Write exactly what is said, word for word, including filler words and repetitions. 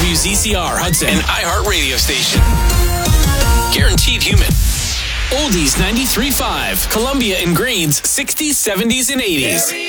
W Z C R Hudson, an iHeart radio station. Guaranteed human. Oldies ninety-three point five, Columbia and Greens, sixties, seventies, and eighties.